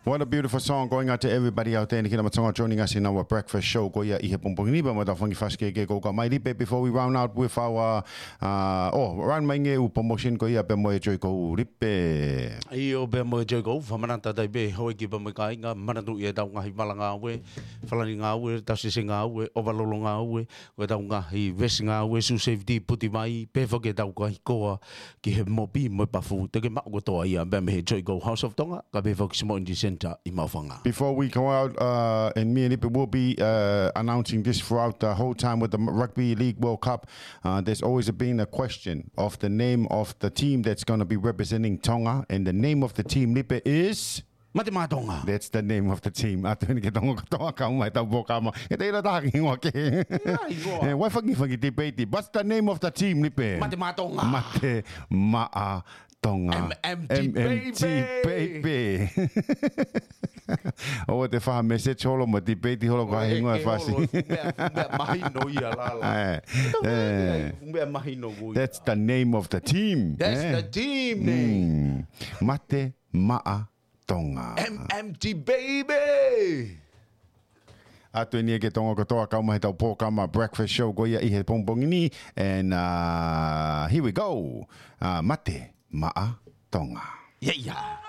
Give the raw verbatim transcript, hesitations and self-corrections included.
What a beautiful song going out to everybody out there. Nikita Matonga joining us in our breakfast show. Goya ihe pompongini ba mata fangi faske ke ko ka mai lipe before we round out with our uh oh round mai nge u promotion goya be mo joy ko lipe. Io be mo joy ko famanata dai be hoi ki ba mo kai nga manatu ye tau nga hi malanga we falani nga we ta se nga we o valolo nga we we tau nga hi ves nga we su safety puti mai pe fo ke tau ka hi ko ki he mo pi mo pa fu te ke ma ko to ia be me joy ko House of Tonga ka be fo ki mo indi Before we go out, uh, and me and Ipe will be uh, announcing this throughout the whole time with the Rugby League World Cup. Uh, there's always been a question of the name of the team that's going to be representing Tonga, and the name of the team, Lipe, is... Matima Tonga. That's the name of the team. Ato ni Tonga Tonga ka mai tau boka ma. E te ira taking wa ke. Why fucking fucking debate? What's the name of the team, Lipe? Matima Tonga. Mate Maa Tonga. M M T baby. O te wha message holo ma debate holo ka hingoa whasi. Mahino ia la la. That's the name of the team. That's the team name. Mate Maa Tonga. M M T baby. Atu ni ke tonga katoa kau mai tau pōkama breakfast show goia i he pongpongini. And uh, here we go. Uh, mate Maa Tonga. Yeah, yeah.